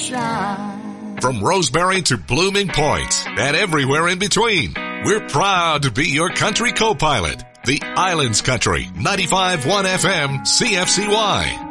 sunshine. From Roseberry to Blooming Point and everywhere in between, we're proud to be your country co-pilot. The Islands Country, 95.1 FM, CFCY.